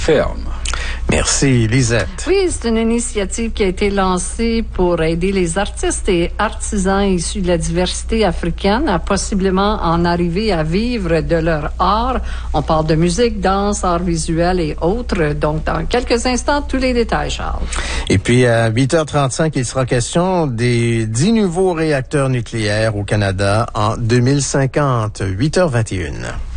ferme. Merci, Lisette. Oui, c'est une initiative qui a été lancée pour aider les artistes et artisans issus de la diversité africaine à possiblement en arriver à vivre de leur art. On parle de musique, danse, art visuel et autres. Donc, dans quelques instants, tous les détails, Charles. Et puis, à 8h35, il sera question des 10 nouveaux réacteurs nucléaires au Canada en 2050. 8h21.